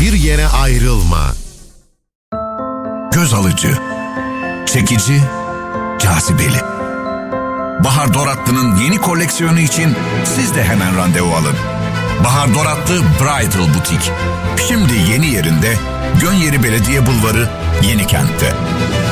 hiçbir yere ayrılma. Göz alıcı, çekici, cazibeli. Bahar Doratlı'nın yeni koleksiyonu için siz de hemen randevu alın. Bahar Doratlı Bridal Butik. Şimdi yeni yerinde, Gönyeri Belediye Bulvarı, Yenikent'te.